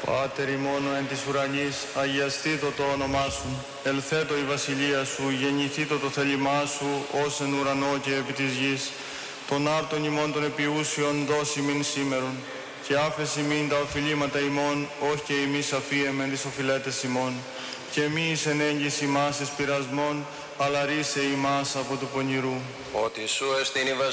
Πάτερ ημών εν της ουρανής, αγιαστήτω το όνομά σου. Ελθέτω η βασιλεία σου, γεννηθήτω το θέλημά σου, ως εν ουρανό και επί της γης. Τον άρτον ημών των επιούσιων δώσει μην σήμερον. Και άφεση μην τα οφειλήματα ημών, όχι και εμείς αφίεμεν τις οφειλέτες ημών. Και μη εις ενέγγις ημάς εις πειρασμών, αλλά ρίσε ημάς από του πονηρού. Ότι σου εστίν η βασιλεία